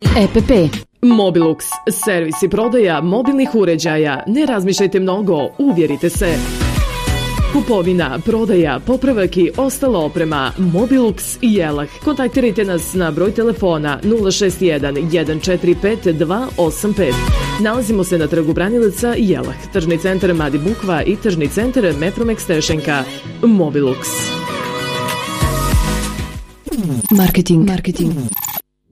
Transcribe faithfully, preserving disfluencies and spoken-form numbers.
E P P. Mobilux, servis i prodaja mobilnih uređaja. Ne razmišljajte mnogo, uvjerite se. Kupovina, prodaja, popravak i ostala oprema. Mobilux i Jelah. Kontaktirajte nas na broj telefona nula šest jedan jedan četiri pet dva osam pet. Nalazimo se na trgu Branilaca Jelah, tržni centar Madi Bukva i tržni centar Metromex Tešenka. Mobilux. Marketing. Marketing.